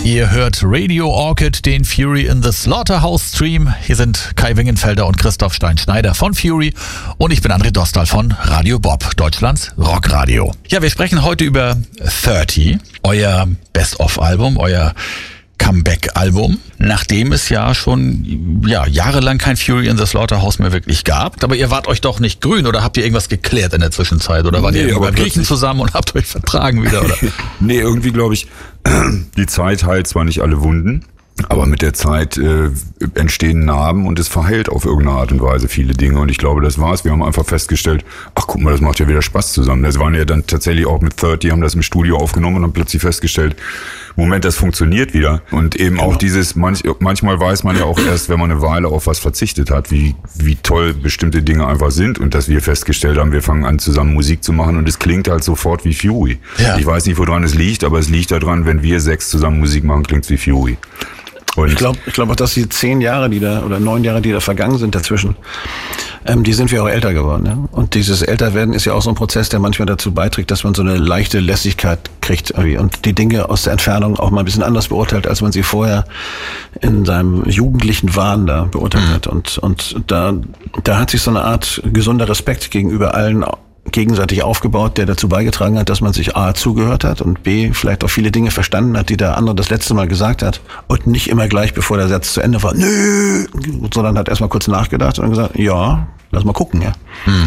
Ihr hört Radio Orchid, den Fury in the Slaughterhouse Stream. Hier sind Kai Wingenfelder und Christoph Stein-Schneider von Fury und ich bin André Dostal von Radio Bob, Deutschlands Rockradio. Ja, wir sprechen heute über 30, euer Best-of-Album, euer Comeback-Album, nachdem es ja schon jahrelang kein Fury in the Slaughterhouse mehr wirklich gab. Aber ihr wart euch doch nicht grün, oder habt ihr irgendwas geklärt in der Zwischenzeit? Oder wart ihr über Griechen zusammen und habt euch vertragen wieder? Oder? Nee, irgendwie glaube ich, die Zeit heilt zwar nicht alle Wunden, aber mit der Zeit entstehen Narben und es verheilt auf irgendeine Art und Weise viele Dinge. Und ich glaube, das war's. Wir haben einfach festgestellt, ach guck mal, das macht ja wieder Spaß zusammen. Das waren ja dann tatsächlich auch mit 30, haben das im Studio aufgenommen und haben plötzlich festgestellt, Moment, das funktioniert wieder. Und eben auch dieses, manchmal weiß man ja auch erst, wenn man eine Weile auf was verzichtet hat, wie toll bestimmte Dinge einfach sind. Und dass wir festgestellt haben, wir fangen an zusammen Musik zu machen und es klingt halt sofort wie Fury. Ja. Ich weiß nicht, woran es liegt, aber es liegt daran, wenn wir 6 zusammen Musik machen, klingt's wie Fury. Und ich glaube auch, dass die 10 Jahre, oder 9 Jahre, die da vergangen sind dazwischen, die sind wir auch älter geworden. Ne? Und dieses Älterwerden ist ja auch so ein Prozess, der manchmal dazu beiträgt, dass man so eine leichte Lässigkeit kriegt und die Dinge aus der Entfernung auch mal ein bisschen anders beurteilt, als man sie vorher in seinem jugendlichen Wahn da beurteilt hat. Und da hat sich so eine Art gesunder Respekt gegenüber allen gegenseitig aufgebaut, der dazu beigetragen hat, dass man sich A, zugehört hat und B, vielleicht auch viele Dinge verstanden hat, die der andere das letzte Mal gesagt hat und nicht immer gleich, bevor der Satz zu Ende war, nö, sondern hat erstmal kurz nachgedacht und gesagt, ja, lass mal gucken, ja.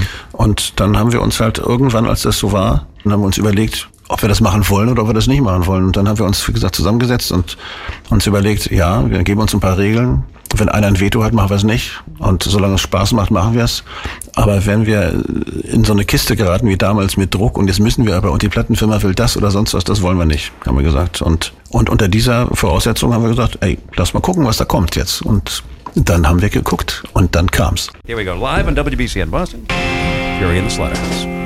Und dann haben wir uns halt irgendwann, als das so war, dann haben wir uns überlegt, ob wir das machen wollen oder ob wir das nicht machen wollen. Und dann haben wir uns, wie gesagt, zusammengesetzt und uns überlegt, ja, wir geben uns ein paar Regeln. Wenn einer ein Veto hat, machen wir es nicht. Und solange es Spaß macht, machen wir es. Aber wenn wir in so eine Kiste geraten wie damals mit Druck und jetzt müssen wir aber und die Plattenfirma will das oder sonst was, das wollen wir nicht, haben wir gesagt. Und unter dieser Voraussetzung haben wir gesagt, ey, lass mal gucken, was da kommt jetzt. Und dann haben wir geguckt und dann kam's. Here we go, live on WBCN Boston, Fury in the Slaughterhouse.